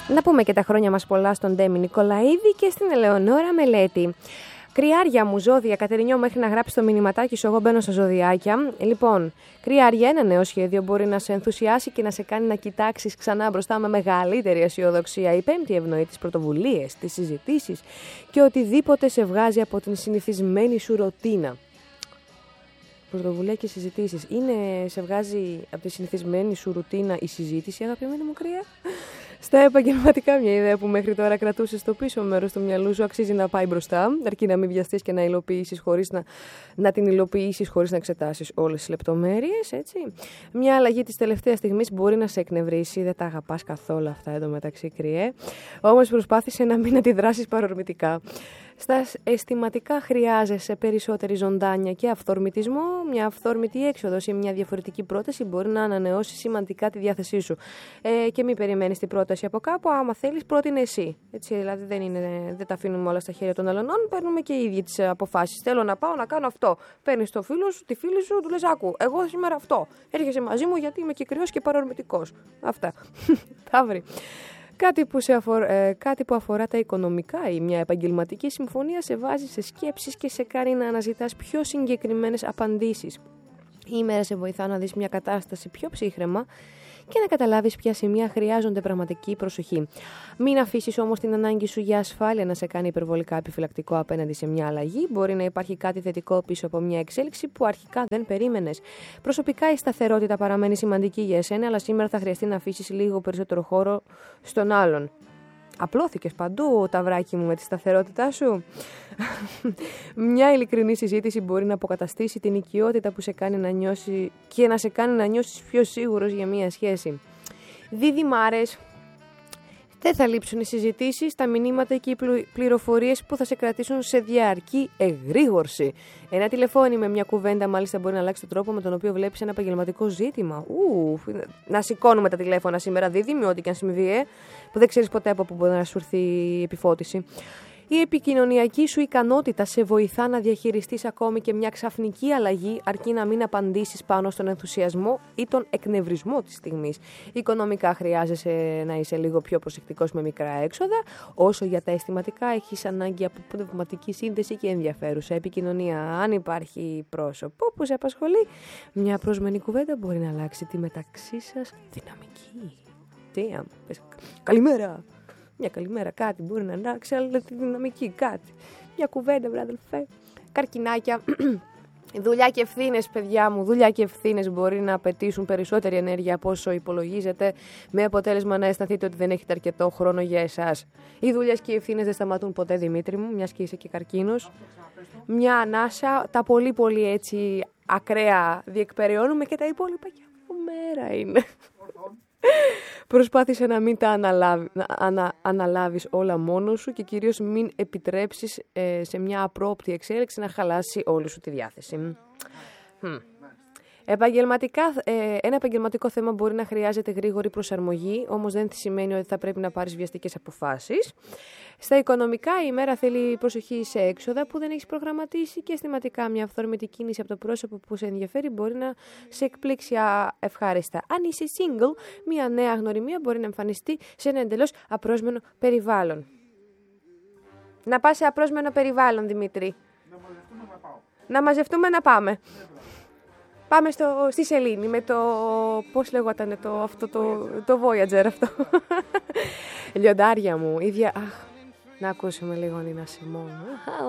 Να πούμε και τα χρόνια μας πολλά στον Ντέμι Νικολαίδη και στην Ελεονόρα Μελέτη. Κρυάρια μου, ζώδια, Κατερινιό, μέχρι να γράψει το μηνυματάκι σου, εγώ μπαίνω στα ζωδιάκια. Λοιπόν, κρυάρια, ένα νέο σχέδιο μπορεί να σε ενθουσιάσει και να σε κάνει να κοιτάξεις ξανά μπροστά με μεγαλύτερη αισιοδοξία. Η Πέμπτη ευνοεί τις πρωτοβουλίες, τις συζητήσεις και οτιδήποτε σε βγάζει από την συνηθισμένη σου ρουτίνα. Πρωτοβουλία και συζητήσεις. Σε βγάζει από τη συνηθισμένη σου ρουτίνα η συζήτηση, αγαπημένη μου κρύα? Στα επαγγελματικά, μια ιδέα που μέχρι τώρα κρατούσε στο πίσω μέρος του μυαλού σου αξίζει να πάει μπροστά, αρκεί να μην βιαστείς και να την υλοποιήσεις χωρίς να εξετάσεις όλες τις λεπτομέρειες, έτσι. Μια αλλαγή της τελευταίας στιγμής μπορεί να σε εκνευρίσει, δεν τα αγαπάς καθόλου αυτά εντωμεταξύ, κρυέ. Όμως προσπάθησε να μην αντιδράσεις παρορμητικά. Στα αισθηματικά χρειάζεσαι περισσότερη ζωντάνια και αυθορμητισμό. Μια αυθόρμητη έξοδος ή μια διαφορετική πρόταση μπορεί να ανανεώσει σημαντικά τη διάθεσή σου. Και μην περιμένεις την πρόταση από κάπου. Άμα θέλεις, πρότεινε εσύ. Έτσι, δηλαδή δεν τα αφήνουμε όλα στα χέρια των αλλωνών. Παίρνουμε και οι ίδιοι τις αποφάσεις. Θέλω να πάω να κάνω αυτό. Παίρνεις το φίλο σου, τη φίλη σου, του λες: άκου, εγώ σήμερα αυτό. Έρχεσαι μαζί μου γιατί είμαι και κρυός και παρορμητικός. Αυτά. Θα βρει. Κάτι που αφορά τα οικονομικά ή μια επαγγελματική συμφωνία σε βάζει σε σκέψεις και σε κάνει να αναζητάς πιο συγκεκριμένες απαντήσεις. Η ημέρα σε βοηθά να δεις μια κατάσταση πιο ψύχραιμα και να καταλάβεις ποια σημεία χρειάζονται πραγματική προσοχή. Μην αφήσεις όμως την ανάγκη σου για ασφάλεια να σε κάνει υπερβολικά επιφυλακτικό απέναντι σε μια αλλαγή. Μπορεί να υπάρχει κάτι θετικό πίσω από μια εξέλιξη που αρχικά δεν περίμενες. Προσωπικά η σταθερότητα παραμένει σημαντική για εσένα, αλλά σήμερα θα χρειαστεί να αφήσεις λίγο περισσότερο χώρο στον άλλον. Απλώθηκες παντού, ταυράκι μου, με τη σταθερότητά σου. Μια ειλικρινή συζήτηση μπορεί να αποκαταστήσει την οικειότητα που σε κάνει να νιώσει και να σε κάνει να νιώσεις πιο σίγουρος για μια σχέση. Δίδυμάρες, δεν θα λείψουν οι συζητήσεις, τα μηνύματα και οι πληροφορίες που θα σε κρατήσουν σε διαρκή εγρήγορση. Ένα τηλεφώνημα με μια κουβέντα μάλιστα μπορεί να αλλάξει τον τρόπο με τον οποίο βλέπεις ένα επαγγελματικό ζήτημα. Να σηκώνουμε τα τηλέφωνα σήμερα, δίδυμοι, ό,τι και αν συμβεί, που δεν ξέρεις ποτέ από πού μπορεί να σου έρθει η επιφώτιση. Η επικοινωνιακή σου ικανότητα σε βοηθά να διαχειριστείς ακόμη και μια ξαφνική αλλαγή, αρκεί να μην απαντήσεις πάνω στον ενθουσιασμό ή τον εκνευρισμό της στιγμής. Οικονομικά χρειάζεσαι να είσαι λίγο πιο προσεκτικός με μικρά έξοδα, όσο για τα αισθηματικά έχεις ανάγκη από πνευματική σύνδεση και ενδιαφέρουσα επικοινωνία. Αν υπάρχει πρόσωπο που σε απασχολεί, μια πρόσμενη κουβέντα μπορεί να αλλάξει τη μεταξύ σας δυναμική. Καλημέρα! Μια καλημέρα, κάτι μπορεί να αλλάξει, αλλά τη δυναμική, κάτι. Μια κουβέντα, βρε αδελφέ. Καρκινάκια. Δουλειά και ευθύνες, παιδιά μου. Δουλειά και ευθύνες μπορεί να απαιτήσουν περισσότερη ενέργεια από όσο υπολογίζετε, με αποτέλεσμα να αισθανθείτε ότι δεν έχετε αρκετό χρόνο για εσάς. Οι δουλειές και οι ευθύνες δεν σταματούν ποτέ, Δημήτρη μου, μιας και είσαι και καρκίνος. Μια ανάσα, τα πολύ πολύ έτσι ακραία διεκπεραιώνουμε και τα υπόλοιπα για μέρα είναι. Προσπάθησε να μην τα αναλάβεις όλα μόνος σου και κυρίως μην επιτρέψεις σε μια απρόοπτη εξέλιξη να χαλάσει όλη σου τη διάθεση. Ένα επαγγελματικό θέμα μπορεί να χρειάζεται γρήγορη προσαρμογή, όμως δεν σημαίνει ότι θα πρέπει να πάρεις βιαστικές αποφάσεις. Στα οικονομικά, η ημέρα θέλει προσοχή σε έξοδα που δεν έχεις προγραμματίσει και αισθηματικά μια αυθόρμητη κίνηση από το πρόσωπο που σε ενδιαφέρει μπορεί να σε εκπλήξει ευχάριστα. Αν είσαι single, μια νέα γνωριμία μπορεί να εμφανιστεί σε ένα εντελώς απρόσμενο περιβάλλον. Να πας σε απρόσμενο περιβάλλον, Δημήτρη. Να μαζευτούμε να πάμε. Πάμε στη Σελήνη με το, πώς λεγόταν το Voyager αυτό. Λιοντάρια μου, ίδια, να ακούσουμε λίγο Νίνα Σιμών.